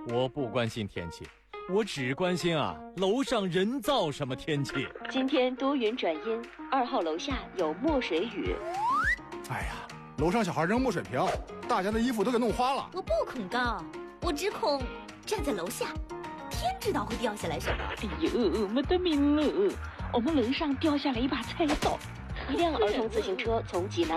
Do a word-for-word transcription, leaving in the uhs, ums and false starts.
我不关心天气，我只关心啊楼上人造什么天气。 今天多云转阴，二号楼下有墨水雨。 哎呀，楼上小孩扔墨水瓶，大家的衣服都给弄花了。 我不恐高，我只恐站在楼下，天知道会掉下来什么。 哎呦，没得命了！我们楼上掉下来一把菜刀。一辆儿童自行车从济南